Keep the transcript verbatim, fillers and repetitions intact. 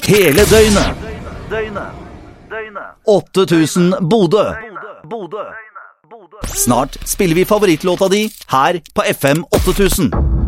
Hele døgnet. åtte tusen Bodø. Snart spiller vi favorittlåta di her på F M åtte tusen.